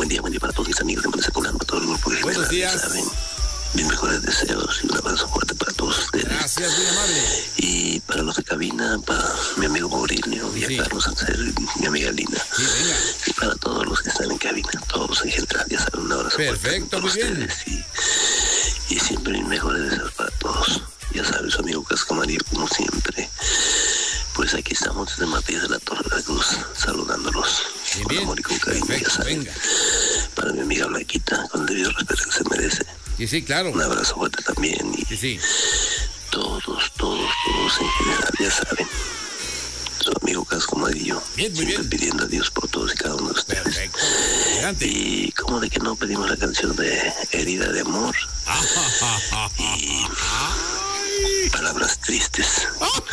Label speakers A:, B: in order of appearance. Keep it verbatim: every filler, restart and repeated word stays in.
A: Buen día, buen día para todos mis amigos de Empresa Colán, para todo el grupo que
B: Buenos días.
A: ya saben. Mis mejores deseos y un abrazo fuerte para todos ustedes.
B: Gracias, muy amable.
A: Y para los de cabina, para mi amigo Maurilio y a
B: Sí.
A: Carlos Ansel, y mi amiga Lina.
B: Sí, venga.
A: Y para todos los que están en cabina, todos en general, ya saben, un abrazo
B: Perfecto,
A: fuerte para
B: muy bien.
A: ustedes. Y, y siempre mis mejores deseos para todos. Ya saben, su amigo Casco Amarillo, como siempre. Pues aquí estamos desde Matías de la Torre de la Cruz, saludándolos
B: Bien,
A: con
B: bien.
A: amor y con cariño,
B: Perfecto,
A: ya saben.
B: venga.
A: Para mi amiga Blanquita, con el debido respeto que se merece.
B: Sí, sí, claro.
A: Un abrazo fuerte también. Y
B: Sí, sí.
A: todos, todos, todos en general, ya saben. Su amigo Casco Amarillo.
B: Bien, muy
A: siempre
B: bien.
A: pidiendo a Dios por todos y cada uno de ustedes.
B: Perfecto. Adelante.
A: Y como de que no pedimos la canción de Herida de Amor. Y palabras tristes.